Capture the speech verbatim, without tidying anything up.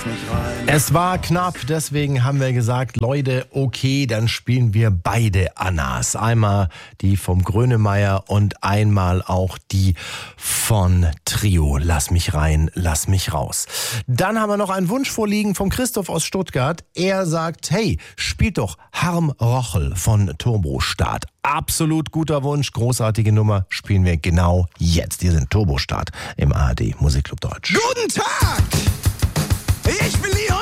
Es war knapp, deswegen haben wir gesagt, Leute, okay, dann spielen wir beide Annas. Einmal die vom Grönemeyer und einmal auch die von Trio. Lass mich rein, lass mich raus. Dann haben wir noch einen Wunsch vorliegen von Christoph aus Stuttgart. Er sagt, hey, spielt doch Harm Rochel von Turbostart. Absolut guter Wunsch, großartige Nummer, spielen wir genau jetzt. Hier sind Turbostart im A R D Musikclub Deutsch. Guten Tag! Ich bin Leon